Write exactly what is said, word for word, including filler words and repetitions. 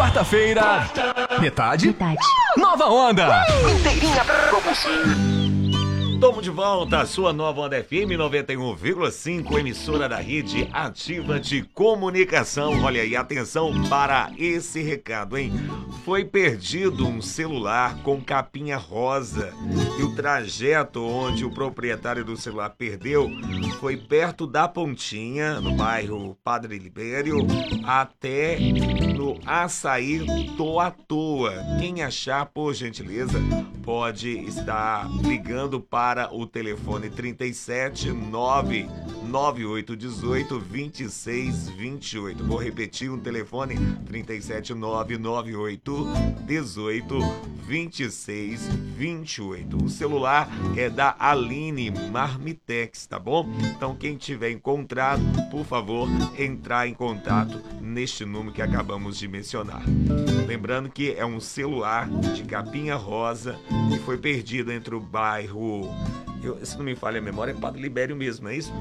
Quarta-feira, metade, Metade. nova onda. Inteirinha pra você. Tamo de volta, a sua nova Onda F M noventa e um vírgula cinco, emissora da rede ativa de comunicação. Olha aí, atenção para esse recado, hein? Foi perdido um celular com capinha rosa e o trajeto onde o proprietário do celular perdeu foi perto da Pontinha, no bairro Padre Libério, até no Açaí Toa Toa. Quem achar, por gentileza, pode estar ligando para o telefone trinta e sete nove nove oito um oito vinte e seis vinte e oito. Vou repetir o telefone trinta e sete nove nove oito um oito vinte e seis vinte e oito. O celular é da Aline Marmitex, tá bom? Então quem tiver encontrado, por favor, entrar em contato neste número que acabamos de mencionar. Lembrando que é um celular de capinha rosa que foi perdido entre o bairro, eu, se não me falha a memória, é Padre Libério mesmo, não é isso?